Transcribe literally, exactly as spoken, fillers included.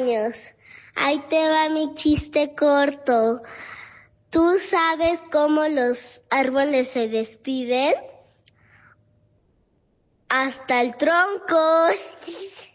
años. Ahí te va mi chiste corto. ¿Tú sabes cómo los árboles se despiden? Hasta el tronco.